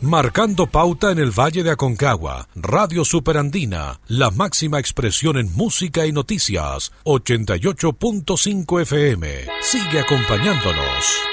Marcando pauta en el Valle de Aconcagua, Radio Superandina, la máxima expresión en música y noticias, 88.5 FM. Sigue acompañándonos.